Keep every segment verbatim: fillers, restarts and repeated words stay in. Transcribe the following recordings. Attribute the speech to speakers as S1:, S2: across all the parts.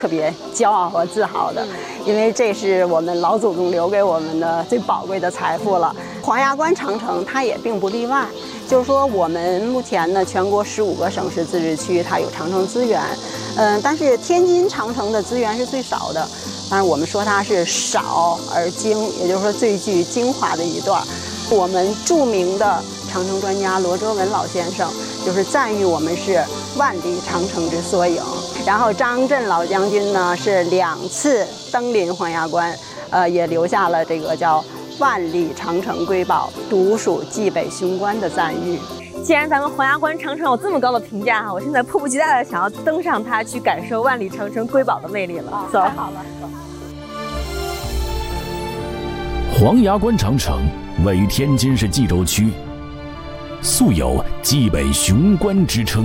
S1: 特别骄傲和自豪的，因为这是我们老祖宗留给我们的最宝贵的财富了。黄崖关长城它也并不例外，就是说我们目前呢，全国十五个省市自治区它有长城资源，嗯、呃，但是天津长城的资源是最少的，但是我们说它是少而精，也就是说最具精华的一段。我们著名的长城专家罗哲文老先生就是赞誉我们是万里长城之缩影。然后张震老将军呢是两次登临黄崖关，呃，也留下了这个叫万里长城瑰宝，独属冀北雄关的赞誉。
S2: 既然咱们黄崖关长城有这么高的评价哈，我现在迫不及待的想要登上它，去感受万里长城瑰宝的魅力了。
S1: 啊、
S2: 走，
S1: 太好了。
S3: 黄崖关长城位于天津市蓟州区，素有冀北雄关之称。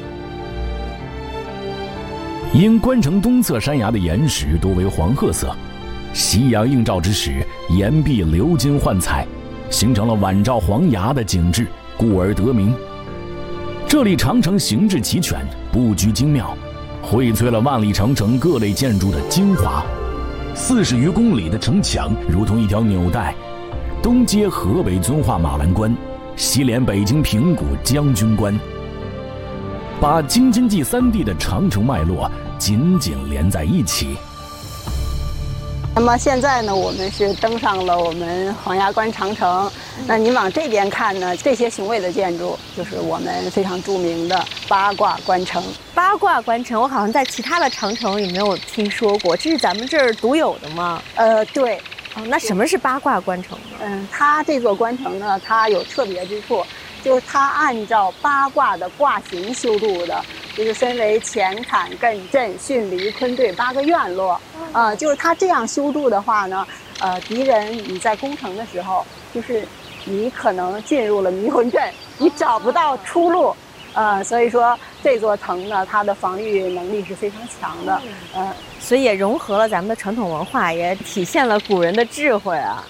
S3: 因关城东侧山崖的岩石多为黄褐色，夕阳映照之时，岩壁鎏金幻彩，形成了晚照黄崖的景致，故而得名。这里长城形制齐全，布局精妙，荟萃了万里长城各类建筑的精华。四十余公里的城墙如同一条纽带，东接河北遵化马栏关，西连北京平谷将军关，把京津冀三地的长城脉络紧紧连在一起。
S1: 那么现在呢，我们是登上了我们黄崖关长城。那您往这边看呢，这些雄伟的建筑就是我们非常著名的八卦关城。
S2: 八卦关城，我好像在其他的长城里没有听说过，这是咱们这儿独有的吗？
S1: 呃，对。
S2: 哦，那什么是八卦关城呢？
S1: 嗯，它这座关城呢，它有特别之处，就是它按照八卦的卦形修筑的，就是分为乾坎艮震巽离坤兑八个院落。啊、呃，就是它这样修筑的话呢，呃，敌人你在攻城的时候，就是你可能进入了迷魂阵，你找不到出路。呃，所以说这座城呢，它的防御能力是非常强的。呃，
S2: 所以也融合了咱们的传统文化，也体现了古人的智慧啊。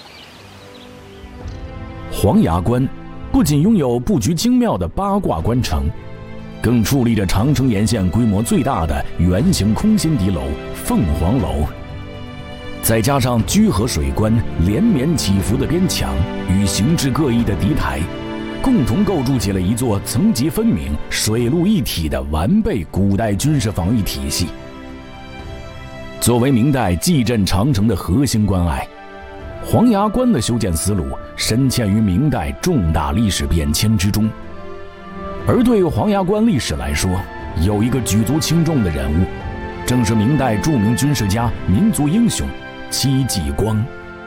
S3: 黄崖关不仅拥有布局精妙的八卦关城，更矗立着长城沿线规模最大的圆形空心敌楼凤凰楼，再加上居河水关连绵起伏的边墙与形制各异的敌台，共同构筑起了一座层级分明、水陆一体的完备古代军事防御体系。作为明代蓟镇长城的核心关隘，黄崖关的修建思路深嵌于明代重大历史变迁之中。而对黄崖关历史来说，有一个举足轻重的人物，正是明代著名军事家、民族英雄戚继光。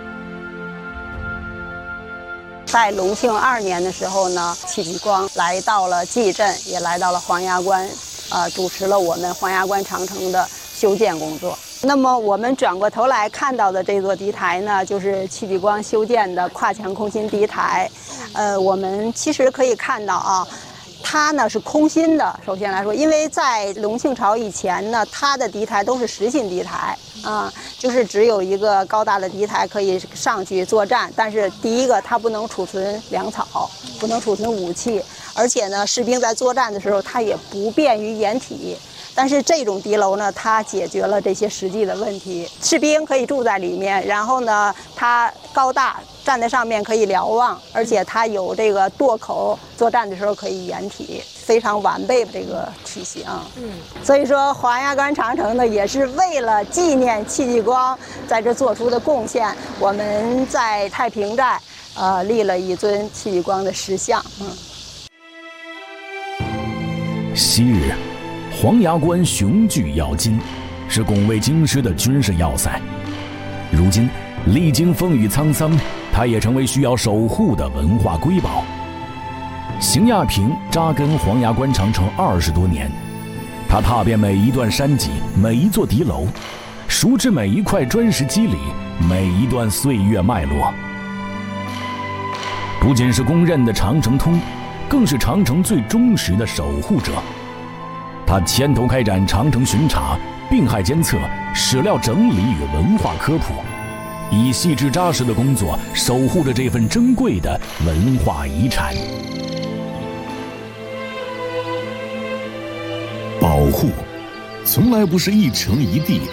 S1: 在隆庆二年的时候呢，戚继光来到了蓟镇，也来到了黄崖关，呃，主持了我们黄崖关长城的修建工作。那么我们转过头来看到的这座敌台呢，就是戚继光修建的跨墙空心敌台。呃，我们其实可以看到啊，它呢是空心的。首先来说，因为在隆庆朝以前呢，它的敌台都是实心敌台啊、呃，就是只有一个高大的敌台可以上去作战。但是第一个，它不能储存粮草，不能储存武器，而且呢，士兵在作战的时候，它也不便于掩体。但是这种敌楼呢，它解决了这些实际的问题，士兵可以住在里面，然后呢，它高大，站在上面可以瞭望，而且它有这个垛口，作战的时候可以掩体，非常完备的这个体系啊。嗯，所以说黄崖关长城呢，也是为了纪念戚继光在这做出的贡献，我们在太平寨呃立了一尊戚继光的石像。嗯，
S3: 昔日黄崖关雄踞要津，是拱卫京师的军事要塞。如今历经风雨沧桑，它也成为需要守护的文化瑰宝。邢亚平扎根黄崖关长城二十多年，他踏遍每一段山脊，每一座敌楼，熟知每一块砖石肌理，每一段岁月脉络。不仅是公认的长城通，更是长城最忠实的守护者。他牵头开展长城巡查、病害监测、史料整理与文化科普，以细致扎实的工作守护着这份珍贵的文化遗产。
S4: 保护从来不是一城一地、